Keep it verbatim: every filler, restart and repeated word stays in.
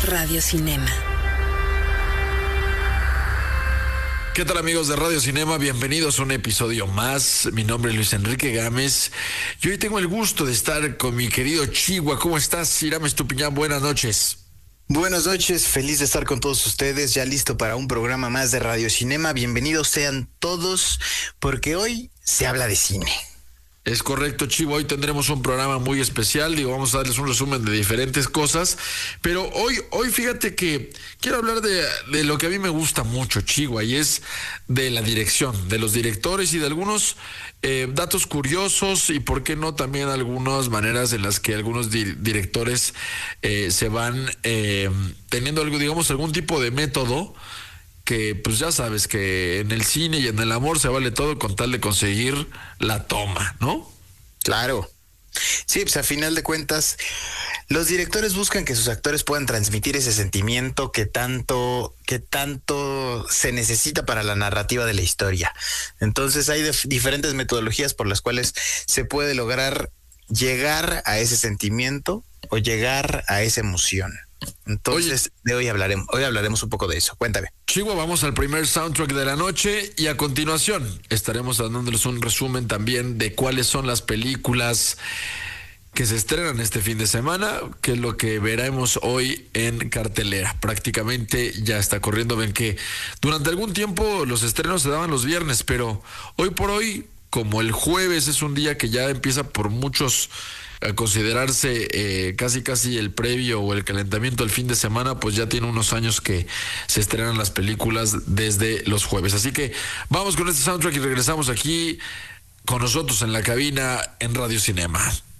Radio Cinema. ¿Qué tal, amigos de Radio Cinema? Bienvenidos a un episodio más. Mi nombre es Luis Enrique Gámez y hoy tengo el gusto de estar con mi querido Chihuahua. ¿Cómo estás, Irame Estupiñán? Buenas noches. Buenas noches, feliz de estar con todos ustedes, ya listo para un programa más de Radio Cinema. Bienvenidos sean todos, porque hoy se habla de cine. Es correcto, Chivo. Hoy tendremos un programa muy especial. Digo, vamos a darles un resumen de diferentes cosas. Pero hoy, hoy fíjate que quiero hablar de, de lo que a mí me gusta mucho, Chihuahua, y es de la dirección, de los directores y de algunos eh, datos curiosos y, por qué no, también algunas maneras en las que algunos di- directores eh, se van eh, teniendo algo, digamos, algún tipo de método. Que pues ya sabes que en el cine y en el amor se vale todo con tal de conseguir la toma, ¿no? Claro. Sí, pues a final de cuentas, los directores buscan que sus actores puedan transmitir ese sentimiento que tanto, que tanto se necesita para la narrativa de la historia. Entonces hay dif- diferentes metodologías por las cuales se puede lograr llegar a ese sentimiento o llegar a esa emoción. Entonces, Oye, de hoy hablaremos, hoy hablaremos un poco de eso. Cuéntame. Chihuahua, vamos al primer soundtrack de la noche y a continuación estaremos dándoles un resumen también de cuáles son las películas que se estrenan este fin de semana, que es lo que veremos hoy en cartelera. Prácticamente ya está corriendo. Ven que durante algún tiempo los estrenos se daban los viernes, pero hoy por hoy, como el jueves es un día que ya empieza por muchos a considerarse eh, casi casi el previo o el calentamiento del fin de semana, pues ya tiene unos años que se estrenan las películas desde los jueves. Así que vamos con este soundtrack y regresamos aquí con nosotros en la cabina en Radio Cinema.